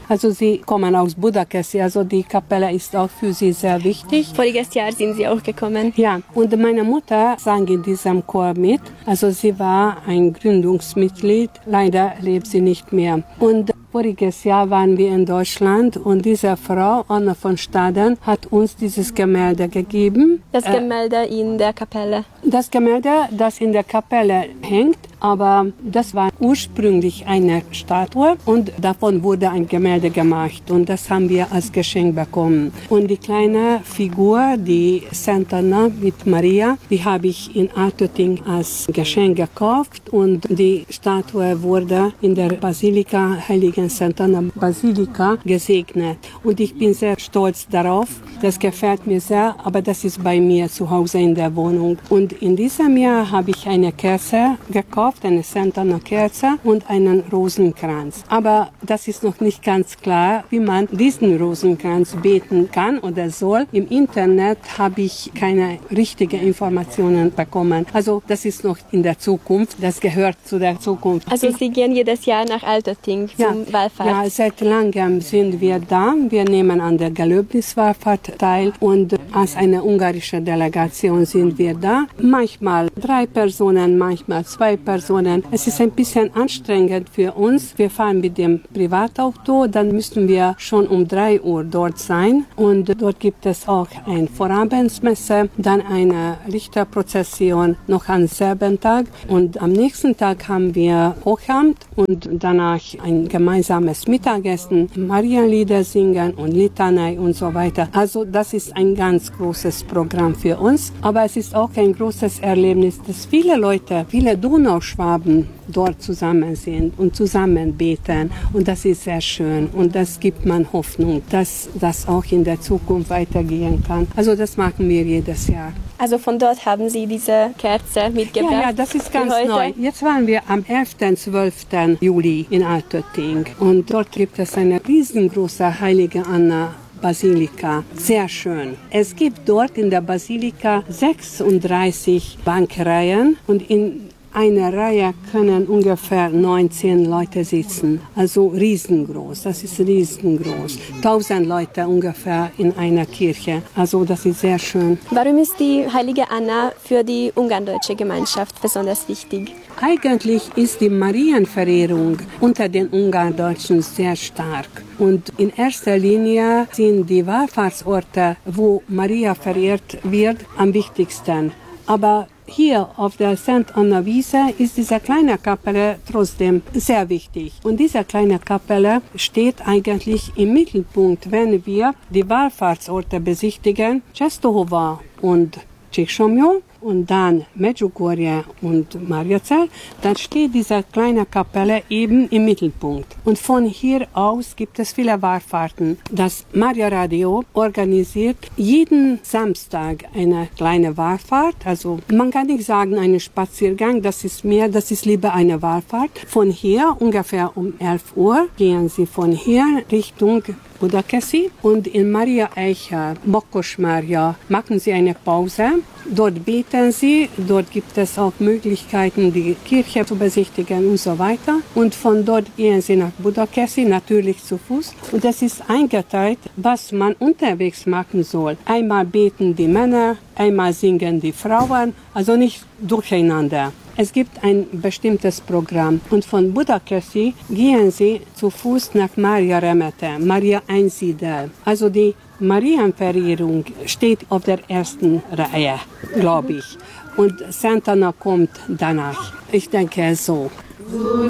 Also sie kommen aus Budakeszi, also die Kapelle ist auch für sie sehr wichtig. Voriges Jahr sind Sie auch gekommen. Ja, und meine Mutter sang in diesem Chor mit. Also sie war ein Gründungsmitglied, leider lebt sie nicht mehr. Und voriges Jahr waren wir in Deutschland und diese Frau, Anna von Staden, hat uns dieses Gemälde gegeben. Das Gemälde in der Kapelle. Das Gemälde, das in der Kapelle hängt, aber das war ursprünglich eine Statue und davon wurde ein Gemälde gemacht und das haben wir als Geschenk bekommen. Und die kleine Figur, die St. Anna mit Maria, die habe ich in Altötting als Geschenk gekauft und die Statue wurde in der Basilika, Heiligen St. Anna Basilika, gesegnet. Und ich bin sehr stolz darauf. Das gefällt mir sehr, aber das ist bei mir zu Hause in der Wohnung. Und in diesem Jahr habe ich eine Kerze gekauft, eine St. Anna Kerze und einen Rosenkranz. Aber das ist noch nicht ganz klar, wie man diesen Rosenkranz beten kann oder soll. Im Internet habe ich keine richtigen Informationen bekommen. Also das ist noch in der Zukunft, das gehört zu der Zukunft. Also Sie gehen jedes Jahr nach Altötting zum Wallfahrt? Ja, seit langem sind wir da. Wir nehmen an der Gelöbniswallfahrt teil und als eine ungarische Delegation sind wir da. Manchmal 3 Personen, manchmal 2 Personen. Es ist ein bisschen anstrengend für uns. Wir fahren mit dem Privatauto, dann müssen wir schon um 3 Uhr dort sein und dort gibt es auch eine Vorabendsmesse, dann eine Lichterprozession noch am selben Tag und am nächsten Tag haben wir Hochamt und danach ein gemeinsames Mittagessen, Marienlieder singen und Litanei und so weiter. Also das ist ein ganz großes Programm für uns, aber es ist auch ein großes Erlebnis, dass viele Leute, viele Donauschwaben dort zusammen sind und zusammen beten und das ist sehr schön und das gibt man Hoffnung, dass das auch in der Zukunft weitergehen kann. Also das machen wir jedes Jahr. Also von dort haben Sie diese Kerze mitgebracht? Ja, das ist ganz neu. Jetzt waren wir am 11. und 12. Juli in Altötting und dort gibt es eine riesengroße Heilige Anna Basilika. Sehr schön. Es gibt dort in der Basilika 36 Bankreihen und in einer Reihe können ungefähr 19 Leute sitzen. Also riesengroß. Das ist riesengroß. 1000 Leute ungefähr in einer Kirche. Also das ist sehr schön. Warum ist die Heilige Anna für die ungardeutsche Gemeinschaft besonders wichtig? Eigentlich ist die Marienverehrung unter den Ungardeutschen sehr stark. Und in erster Linie sind die Wallfahrtsorte, wo Maria verehrt wird, am wichtigsten. Aber hier auf der St. Anna Wiese ist diese kleine Kapelle trotzdem sehr wichtig. Und diese kleine Kapelle steht eigentlich im Mittelpunkt, wenn wir die Wallfahrtsorte besichtigen, Czestochowa und Csíksomlyó und dann Medjugorje und Mariazell, dann steht diese kleine Kapelle eben im Mittelpunkt. Und von hier aus gibt es viele Wallfahrten. Das Maria Radio organisiert jeden Samstag eine kleine Wallfahrt. Also man kann nicht sagen einen Spaziergang, das ist lieber eine Wallfahrt. Von hier ungefähr um 11 Uhr gehen sie von hier Richtung Budakeszi und in Maria Eicha, Bokosmária machen sie eine Pause. Dort beten sie, dort gibt es auch Möglichkeiten, die Kirche zu besichtigen und so weiter. Und von dort gehen sie nach Budakeszi, natürlich zu Fuß. Und es ist eingeteilt, was man unterwegs machen soll. Einmal beten die Männer, einmal singen die Frauen, also nicht durcheinander. Es gibt ein bestimmtes Programm und von Budakeszi gehen sie zu Fuß nach Maria Remete, Maria Einsiedel. Also die Marienverehrung steht auf der ersten Reihe, glaube ich. Und St. Anna kommt danach. Ich denke so.